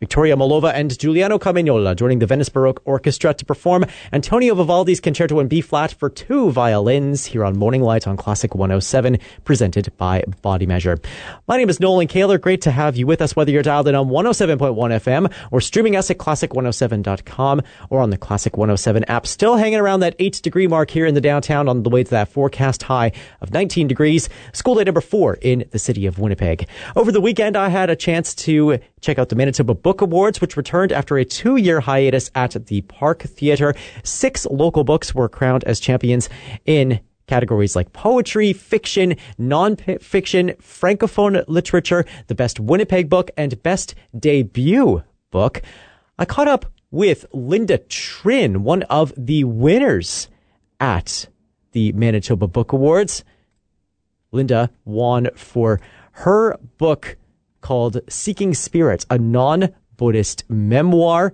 Victoria Molova and Giuliano Carmagnola joining the Venice Baroque Orchestra to perform Antonio Vivaldi's Concerto in B-flat for two violins here on Morning Light on Classic 107, presented by Body Measure. My name is Nolan Kaler. Great to have you with us, whether you're dialed in on 107.1 FM or streaming us at classic107.com or on the Classic 107 app. Still hanging around that 8-degree mark here in the downtown on the way to that forecast high of 19 degrees. School day number 4 in the city of Winnipeg. Over the weekend, I had a chance to check out the Manitoba Book Awards, which returned after a 2-year hiatus at the Park Theatre. 6 local books were crowned as champions in categories like poetry, fiction, non-fiction, francophone literature, the best Winnipeg book, and best debut book. I caught up with Linda Trin, one of the winners at the Manitoba Book Awards. Linda won for her book called Seeking Spirit, a non-Buddhist memoir.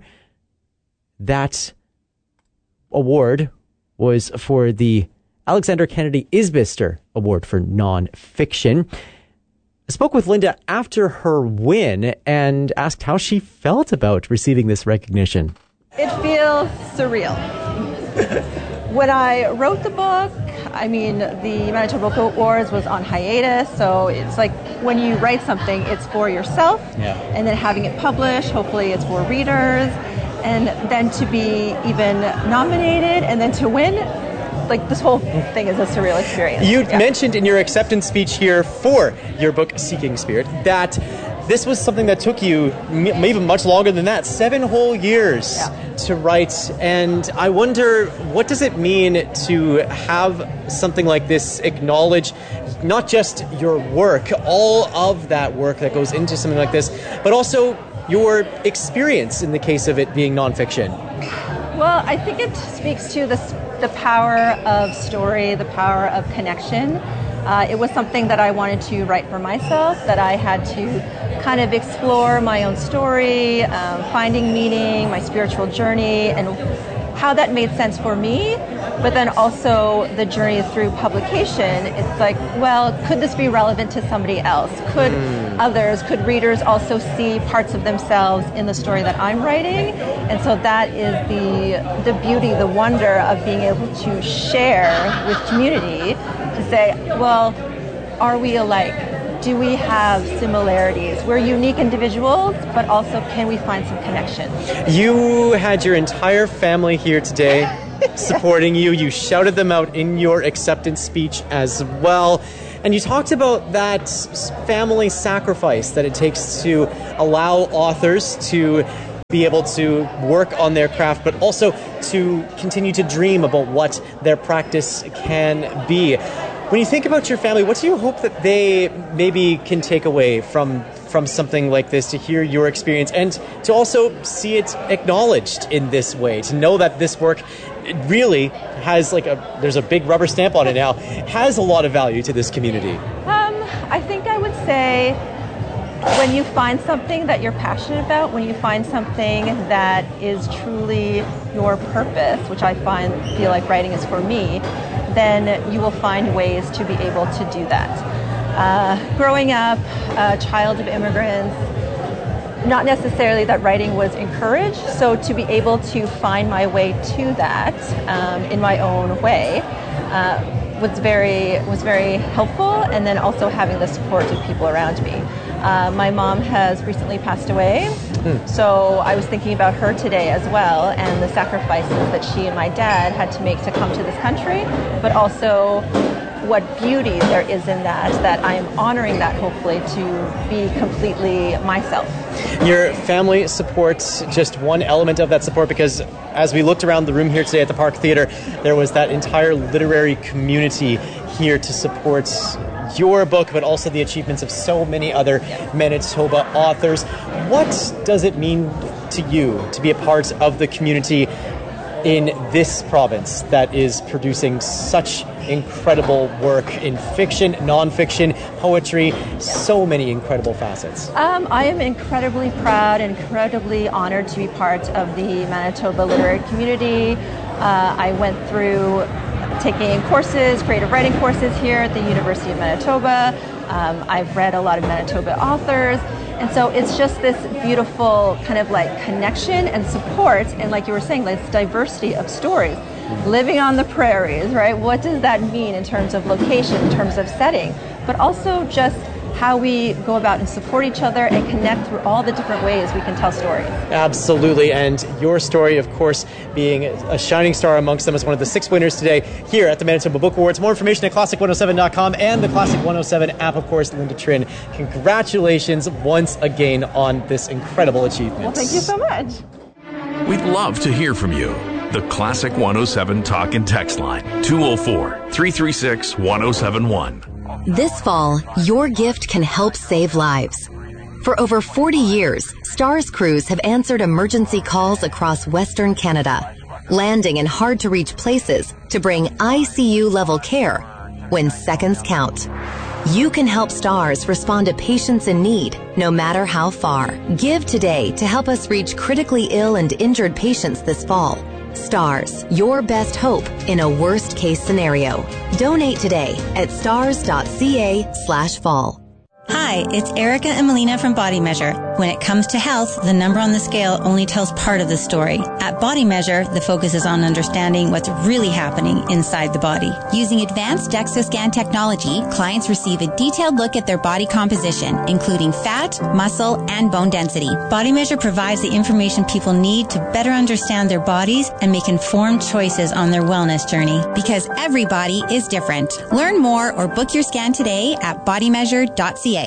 That award was for the Alexander Kennedy Isbister Award for Nonfiction. I spoke with Linda after her win and asked how she felt about receiving this recognition. It feels surreal. When I wrote the book, the Manitoba Book Awards was on hiatus, so it's like when you write something, it's for yourself, and then having it published, hopefully it's for readers, and then to be even nominated and then to win, like this whole thing is a surreal experience. You mentioned in your acceptance speech here for your book, Seeking Spirit, that this was something that took you even much longer than that, 7 whole years to write. And I wonder, what does it mean to have something like this acknowledge not just your work, all of that work that goes into something like this, but also your experience in the case of it being nonfiction? Well, I think it speaks to the power of story, the power of connection. It was something that I wanted to write for myself, that I had to kind of explore my own story, finding meaning, my spiritual journey, and how that made sense for me. But then also the journey through publication, it's like, well, could this be relevant to somebody else? Could readers also see parts of themselves in the story that I'm writing? And so that is the beauty, the wonder of being able to share with community, to say, well, are we alike? Do we have similarities? We're unique individuals, but also can we find some connections? You had your entire family here today supporting you. You shouted them out in your acceptance speech as well. And you talked about that family sacrifice that it takes to allow authors to be able to work on their craft, but also to continue to dream about what their practice can be. When you think about your family, what do you hope that they maybe can take away from something like this, to hear your experience and to also see it acknowledged in this way, to know that this work really has there's a big rubber stamp on it now, has a lot of value to this community? I think I would say when you find something that you're passionate about, when you find something that is truly your purpose, which I feel like writing is for me, then you will find ways to be able to do that. Growing up, a child of immigrants, not necessarily that writing was encouraged, so to be able to find my way to that in my own way was very helpful, and then also having the support of people around me. My mom has recently passed away, so I was thinking about her today as well, and the sacrifices that she and my dad had to make to come to this country, but also what beauty there is in that I am honoring that, hopefully, to be completely myself. Your family supports just one element of that support, because as we looked around the room here today at the Park Theatre, there was that entire literary community here to support your book, but also the achievements of so many other Manitoba authors. What does it mean to you to be a part of the community in this province that is producing such incredible work in fiction, nonfiction, poetry, so many incredible facets? I am incredibly proud and incredibly honored to be part of the Manitoba literary community. I went through taking courses, creative writing courses here at the University of Manitoba. I've read a lot of Manitoba authors, And so it's just this beautiful kind of like connection and support, and like you were saying, this diversity of stories. Living on the prairies, right? What does that mean in terms of location, in terms of setting, but also just how we go about and support each other and connect through all the different ways we can tell stories. Absolutely, and your story, of course, being a shining star amongst them as one of the 6 winners today here at the Manitoba Book Awards. More information at classic107.com and the Classic 107 app, of course. Linda Trin, congratulations once again on this incredible achievement. Well, thank you so much. We'd love to hear from you. The Classic 107 Talk and Text Line, 204-336-1071. This fall, your gift can help save lives. For over 40 years, STARS crews have answered emergency calls across Western Canada, landing in hard-to-reach places to bring ICU-level care when seconds count. You can help STARS respond to patients in need, no matter how far. Give today to help us reach critically ill and injured patients this fall. STARS, your best hope in a worst-case scenario. Donate today at stars.ca/fall. Hi, it's Erica and Melina from Body Measure. When it comes to health, the number on the scale only tells part of the story. At Body Measure, the focus is on understanding what's really happening inside the body. Using advanced DEXA scan technology, clients receive a detailed look at their body composition, including fat, muscle, and bone density. Body Measure provides the information people need to better understand their bodies and make informed choices on their wellness journey, because every body is different. Learn more or book your scan today at bodymeasure.ca.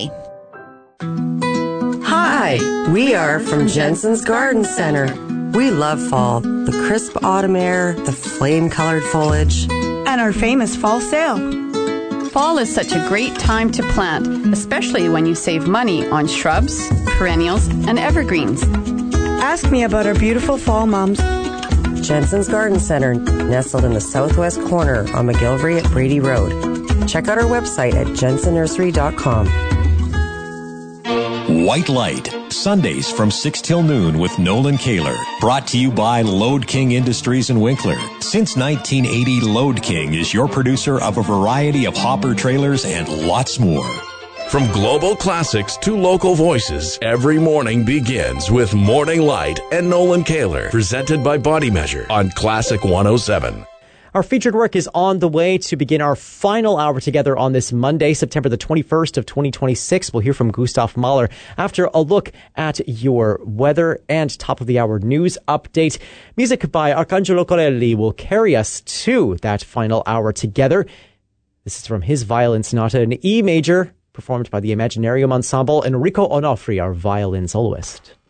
Hi, we are from Jensen's Garden Center. We love fall, the crisp autumn air, the flame-colored foliage, and our famous fall sale. Fall is such a great time to plant, especially when you save money on shrubs, perennials, and evergreens. Ask me about our beautiful fall mums. Jensen's Garden Center, nestled in the southwest corner on McGillivray at Brady Road. Check out our website at jensenNursery.com. White Light, Sundays from 6 till noon with Nolan Kaler. Brought to you by Load King Industries in Winkler. Since 1980, Load King is your producer of a variety of hopper trailers and lots more. From global classics to local voices, every morning begins with Morning Light and Nolan Kaler, presented by Body Measure on Classic 107. Our featured work is on the way to begin our final hour together on this Monday, September the 21st of 2026. We'll hear from Gustav Mahler after a look at your weather and top of the hour news update. Music by Arcangelo Corelli will carry us to that final hour together. This is from his violin sonata in E major, performed by the Imaginarium Ensemble, Enrico Onofri, our violin soloist.